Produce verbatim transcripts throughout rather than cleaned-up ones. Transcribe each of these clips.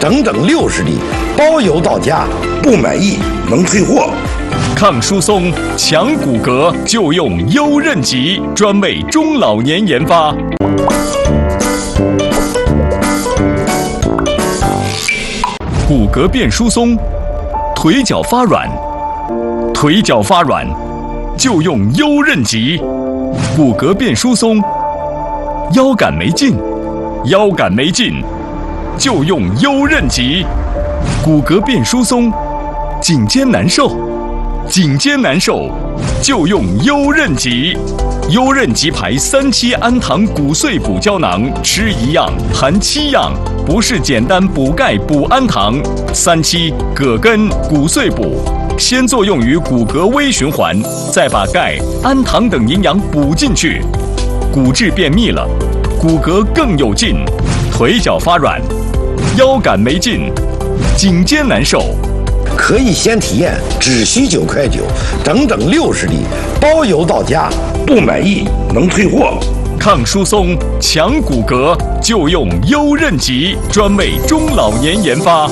整整六十粒，包邮到家，不满意能退货。 抗疏松、强骨骼就用优韧极，专为中老年研发。骨骼变疏松，腿脚发软，腿脚发软就用优韧极。骨骼变疏松，腰杆没劲，腰杆没劲就用优韧极。骨骼变疏松，颈肩难受。颈肩难受，就用优韧极。优韧极牌三七氨糖骨碎补胶囊，吃一样含七样，不是简单补钙补氨糖。三七葛根骨碎补，先作用于骨骼微循环，再把钙、氨糖等营养补进去，骨质变密了，骨骼更有劲。腿脚发软，腰杆没劲，颈肩难受。 可以先体验，只需九块九，整整六十粒，包邮到家，不满意能退货。 抗疏松、强骨骼就用优韧极，专为中老年研发。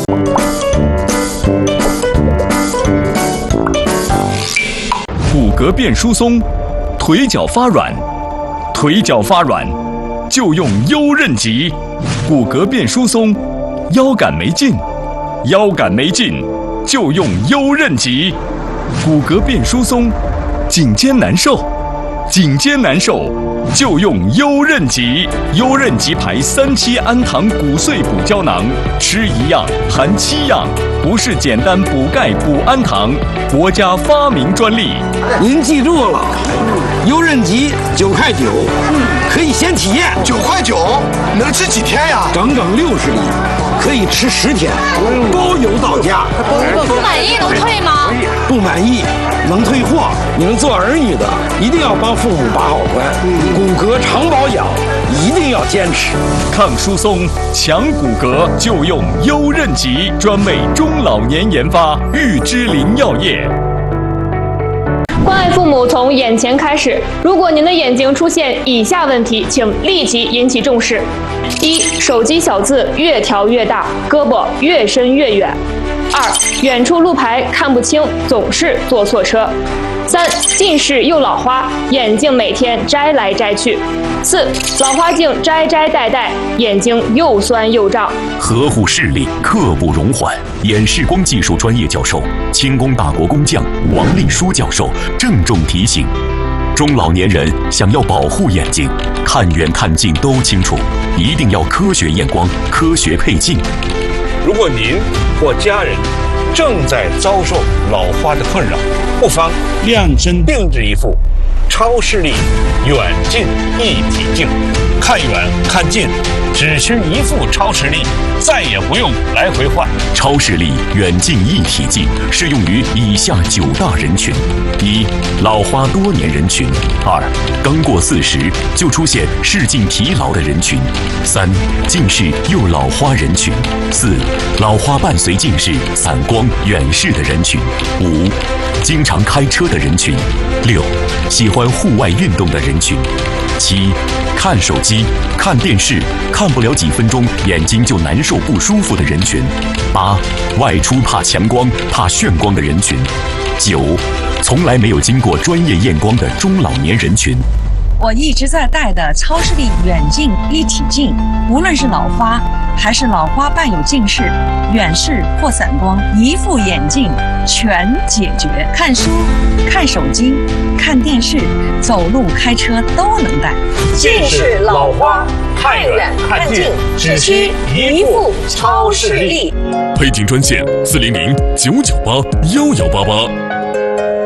骨骼变疏松，腿脚发软，腿脚发软就用优韧极。骨骼变疏松，腰杆没劲，腰杆没劲就用优韧极。骨骼变疏松，颈肩难受，颈肩难受就用优韧极。优韧极牌三七氨糖骨碎补胶囊，吃一样含七样，不是简单补钙补氨糖，国家发明专利。 您记住了，优韧极九块九，可以先体验。 九块九能吃几天呀？ 整整六十粒，可以吃十天，包邮到家。 不满意能退吗？ 不满意能退货。你们做儿女的一定要帮父母把好关，骨骼常保养一定要坚持。 抗疏松、强骨骼就用优韧极，专为中老年研发。玉芝林药业。 关爱父母从眼前开始。如果您的眼睛出现以下问题，请立即引起重视：一、手机小字越调越大，胳膊越伸越远；二、远处路牌看不清，总是坐错车；三、近视又老花，眼镜每天摘来摘去；四、老花镜摘摘戴戴，眼睛又酸又胀。 呵护视力，刻不容缓。眼视光技术专业教授、轻工大国工匠王立书教授郑重提醒：中老年人想要保护眼睛，看远看近都清楚，一定要科学验光、科学配镜。 如果您或家人正在遭受老花的困扰，不妨量身定制一副超视力远近一体镜，看远看近只需一副超视力，再也不用来回换。 超视力远近一体镜适用于以下九大人群：一、老花多年人群；二、刚过四十就出现视镜疲劳的人群；三、近视又老花人群；四、老花伴随近视、散光、远视的人群；五、经常开车的人群；六、喜欢户外运动的人群；七、看手机、看电视看不了几分钟眼睛就难受不舒服的人群；八、外出怕强光、怕眩光的人群；九、从来没有经过专业验光的中老年人群。 我一直在戴的超视力远近一体镜，无论是老花还是老花伴有近视、远视或散光，一副眼镜全解决。看书、看手机、看电视、走路、开车都能戴。 近视、老花，看远看近，只需一副超视力。 配镜专线：四零零九九八幺幺八八。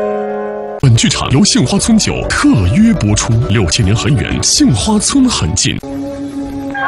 本剧场由杏花村酒特约播出。六千年很远，杏花村很近。